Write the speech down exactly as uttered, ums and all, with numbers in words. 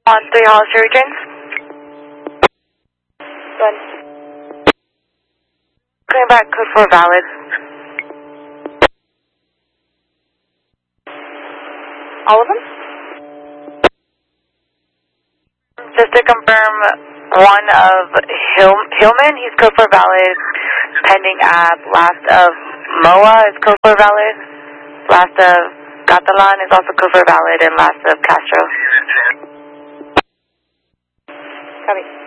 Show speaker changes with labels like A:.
A: On three Hollister Regions. One. Coming back, code four valid. All of them? Just to confirm, one of Hill, Hillman, he's code four valid. Pending app. Last of M O A is code four valid. Last of Catalan is also code four valid. And last of Castro. Copy.